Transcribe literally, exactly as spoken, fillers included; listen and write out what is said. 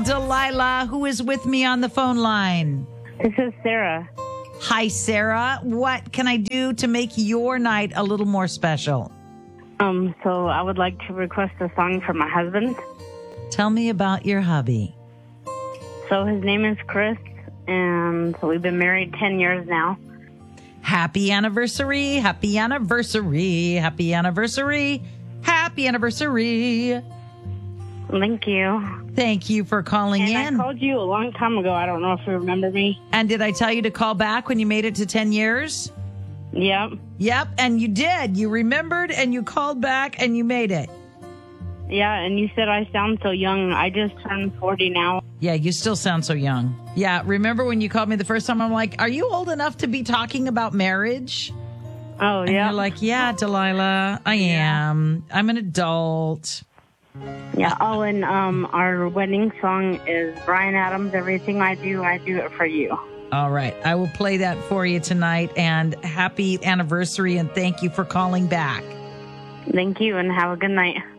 Delilah. Who is with me on the phone line? This is Sarah. Hi, Sarah. What can I do to make your night a little more special? Um, so I would like to request a song for my husband. Tell me about your hubby. So his name is Chris, and so we've been married ten years now. Happy anniversary. Happy anniversary. Happy anniversary. Happy anniversary. Thank you. Thank you for calling and in. I called you a long time ago. I don't know if you remember me. And did I tell you to call back when you made it to ten years? Yep. Yep, and you did. You remembered and you called back and you made it. Yeah, and you said I sound so young. I just turned forty now. Yeah, you still sound so young. Yeah, remember when you called me the first time? I'm like, are you old enough to be talking about marriage? Oh, And yeah. you're like, yeah, Delilah, I am. I'm an adult. Yeah. Oh, and um, our wedding song is Bryan Adams, Everything I Do, I Do It For You. All right. I will play that for you tonight. And happy anniversary, and thank you for calling back. Thank you, and have a good night.